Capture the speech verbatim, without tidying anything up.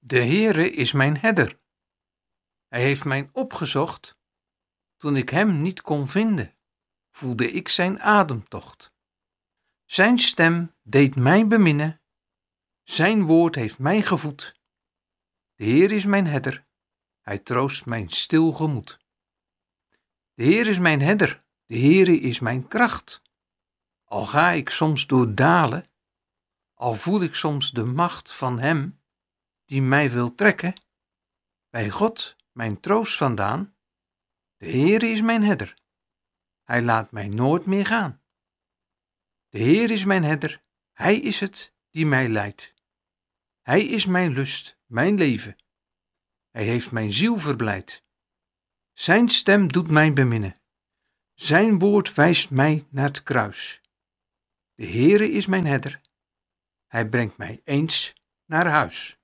De Heere is mijn herder. Hij heeft mij opgezocht. Toen ik hem niet kon vinden, voelde ik zijn ademtocht. Zijn stem deed mij beminnen. Zijn woord heeft mij gevoed. De Heer is mijn herder. Hij troost mijn stil gemoed. De Heer is mijn herder. De Heere is mijn kracht. Al ga ik soms door dalen, al voel ik soms de macht van hem die mij wil trekken, bij God mijn troost vandaan. De Heere is mijn herder. Hij laat mij nooit meer gaan. De Heer is mijn herder. Hij is het die mij leidt. Hij is mijn lust, mijn leven. Hij heeft mijn ziel verblijd. Zijn stem doet mij beminnen. Zijn woord wijst mij naar het kruis. De Heere is mijn herder. Hij brengt mij eens naar huis.